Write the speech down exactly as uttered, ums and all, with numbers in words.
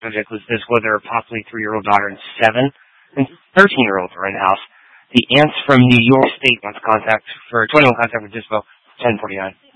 subject was this, whether a possibly three-year-old daughter and seven and thirteen-year-olds are in the house. The aunts from New York State wants contact for twenty-one contact for Dispo ten forty-nine.